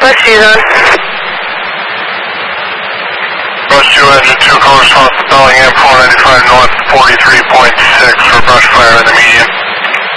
Bus 2 on. Bus 2, engine 2, corresponds to Bellingham 495 north, 43.6 for brush fire in the median.